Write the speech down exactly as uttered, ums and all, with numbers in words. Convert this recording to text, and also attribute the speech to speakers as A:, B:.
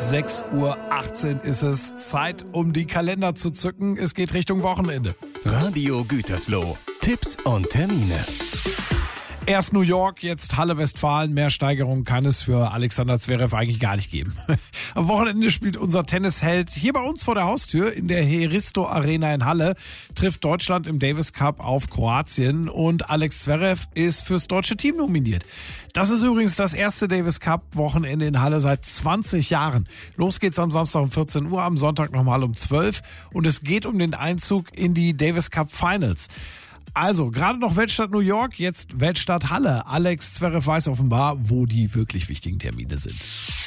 A: sechs Uhr achtzehn ist es. Zeit, um die Kalender zu zücken. Es geht Richtung Wochenende.
B: Radio Gütersloh. Tipps und Termine.
A: Erst New York, jetzt Halle Westfalen. Mehr Steigerung kann es für Alexander Zverev eigentlich gar nicht geben. Am Wochenende spielt unser Tennisheld hier bei uns vor der Haustür in der Heristo Arena in Halle. Trifft Deutschland im Davis Cup auf Kroatien und Alex Zverev ist fürs deutsche Team nominiert. Das ist übrigens das erste Davis Cup Wochenende in Halle seit zwanzig Jahren. Los geht's am Samstag um vierzehn Uhr, am Sonntag nochmal um zwölf und es geht um den Einzug in die Davis Cup Finals. Also, gerade noch Weltstadt New York, jetzt Weltstadt Halle. Alex Zverev weiß offenbar, wo die wirklich wichtigen Termine sind.